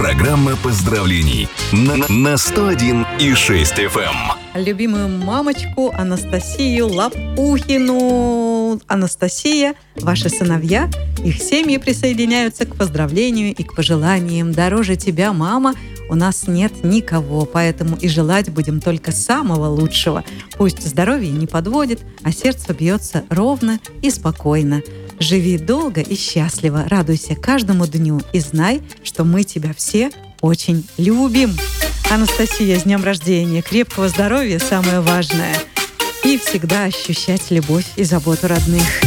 Программа поздравлений на 101,6 FM. Любимую мамочку Анастасию Лопухину. Анастасия, ваши сыновья, их семьи присоединяются к поздравлению и к пожеланиям. Дороже тебя, мама, у нас нет никого, поэтому и желать будем только самого лучшего. Пусть здоровье не подводит, а сердце бьется ровно и спокойно. Живи долго и счастливо, радуйся каждому дню и знай, что мы тебя все очень любим. Анастасия, с днем рождения! Крепкого здоровья, самое важное. И всегда ощущать любовь и заботу родных.